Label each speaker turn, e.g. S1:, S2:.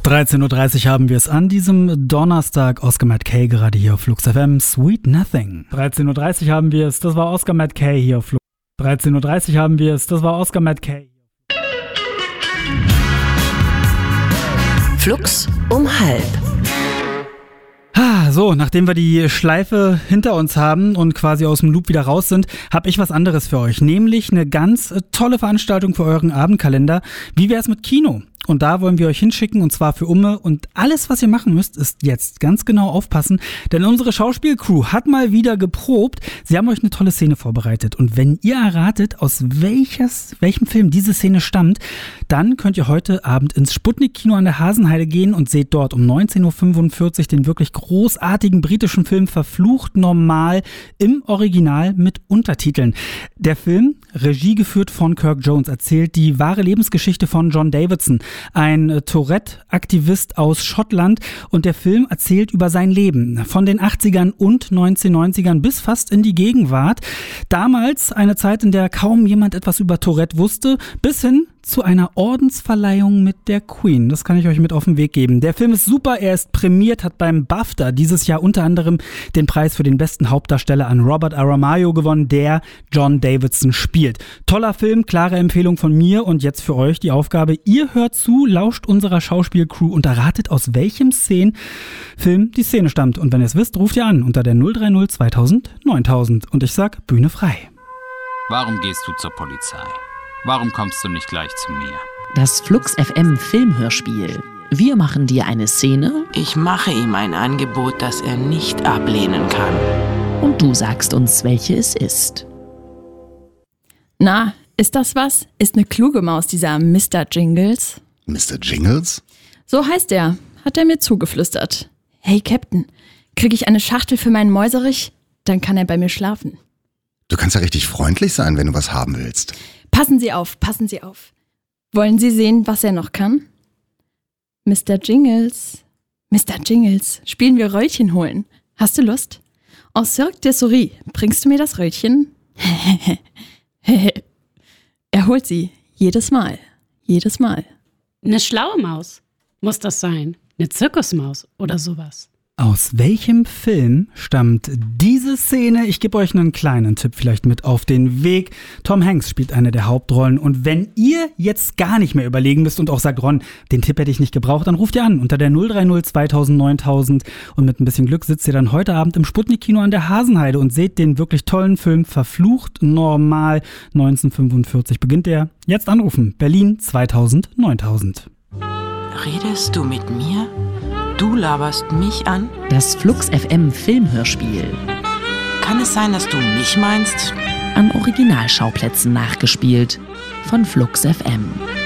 S1: 13.30 Uhr haben wir es an diesem Donnerstag. Oscar Matt Kay gerade hier auf Flux FM. Sweet Nothing. 13.30 Uhr haben wir es. Das war Oscar Matt Kay hier auf Flux. 13.30 Uhr haben wir es. Das war Oscar Matt Kay.
S2: Flux um halb.
S1: So, nachdem wir die Schleife hinter uns haben und quasi aus dem Loop wieder raus sind, habe ich was anderes für euch. Nämlich eine ganz tolle Veranstaltung für euren Abendkalender. Wie wär's mit Kino? Und da wollen wir euch hinschicken, und zwar für Umme. Und alles, was ihr machen müsst, ist jetzt ganz genau aufpassen, denn unsere Schauspielcrew hat mal wieder geprobt. Sie haben euch eine tolle Szene vorbereitet. Und wenn ihr erratet, aus welchem Film diese Szene stammt, dann könnt ihr heute Abend ins Sputnik-Kino an der Hasenheide gehen und seht dort um 19.45 Uhr den wirklich großartigen britischen Film Verflucht Normal im Original mit Untertiteln. Der Film, Regie geführt von Kirk Jones, erzählt die wahre Lebensgeschichte von John Davidson, ein Tourette-Aktivist aus Schottland, und der Film erzählt über sein Leben von den 80ern und 1990ern bis fast in die Gegenwart. Damals eine Zeit, in der kaum jemand etwas über Tourette wusste, bis hin zu einer Ordensverleihung mit der Queen. Das kann ich euch mit auf den Weg geben. Der Film ist super, er ist prämiert, hat beim BAFTA dieses Jahr unter anderem den Preis für den besten Hauptdarsteller an Robert Aramayo gewonnen, der John Davidson spielt. Toller Film, klare Empfehlung von mir, und jetzt für euch die Aufgabe: Ihr hört zu, lauscht unserer Schauspielcrew und erratet, aus welchem Film die Szene stammt. Und wenn ihr es wisst, ruft ihr an unter der 030 2000 9000. Und ich sag, Bühne frei.
S3: Warum gehst du zur Polizei? Warum kommst du nicht gleich zu mir?
S2: Das Flux FM Filmhörspiel. Wir machen dir eine Szene.
S4: Ich mache ihm ein Angebot, das er nicht ablehnen kann.
S2: Und du sagst uns, welche es ist.
S5: Na, ist das was? Ist eine kluge Maus, dieser Mr. Jingles?
S6: Mr. Jingles?
S5: So heißt er, hat er mir zugeflüstert. Hey Captain, krieg ich eine Schachtel für meinen Mäuserich? Dann kann er bei mir schlafen.
S6: Du kannst ja richtig freundlich sein, wenn du was haben willst.
S5: Passen Sie auf, passen Sie auf. Wollen Sie sehen, was er noch kann? Mr. Jingles, spielen wir Röllchen holen. Hast du Lust? En Cirque de Souris, bringst du mir das Röllchen? Er holt sie, jedes Mal.
S7: Eine schlaue Maus, muss das sein? Eine Zirkusmaus oder sowas?
S1: Aus welchem Film stammt diese Szene? Ich gebe euch einen kleinen Tipp vielleicht mit auf den Weg. Tom Hanks spielt eine der Hauptrollen. Und wenn ihr jetzt gar nicht mehr überlegen müsst und auch sagt, Ron, den Tipp hätte ich nicht gebraucht, dann ruft ihr an unter der 030 2000 9000. Und mit ein bisschen Glück sitzt ihr dann heute Abend im Sputnik-Kino an der Hasenheide und seht den wirklich tollen Film Verflucht Normal. 1945 beginnt er. Jetzt anrufen. Berlin 2000 9000.
S4: Redest du mit mir? Du laberst mich an?
S2: Das Flux FM Filmhörspiel.
S4: Kann es sein, dass du mich meinst?
S2: An Originalschauplätzen nachgespielt von Flux FM.